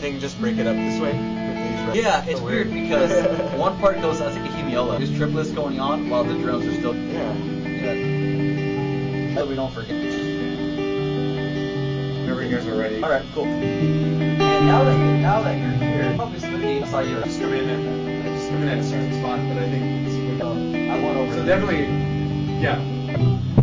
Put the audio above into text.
think just break it up this way. Yeah, it's weird because one part goes, I think, a hemiola. There's triplets going on while the drums are still. Yeah. So we don't forget. Whenever you guys are ready. All right, cool. And now that you're here, probably Smithy, I saw you Just come in and a certain spot, but I think I went over. So definitely, yeah.